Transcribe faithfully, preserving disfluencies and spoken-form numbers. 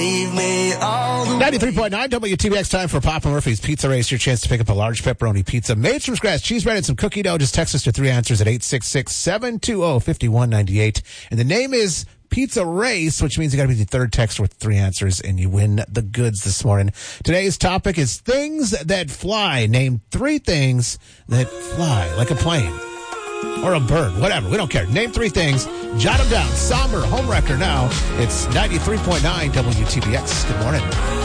ninety-three point nine W T B X, time for Papa Murphy's Pizza Race. Your chance to pick up a large pepperoni pizza made from scratch, cheese bread, and some cookie dough. Just text us to three answers at eight six six, seven two zero, five one nine eight. And the name is Pizza Race, which means you got to be the third text with three answers, and you win the goods this morning. Today's topic is things that fly. Name three things that fly, like a plane or a bird, whatever. We don't care. Name three things. Jot them down. Somber, home wrecker now. It's ninety-three point nine W T B X. Good morning.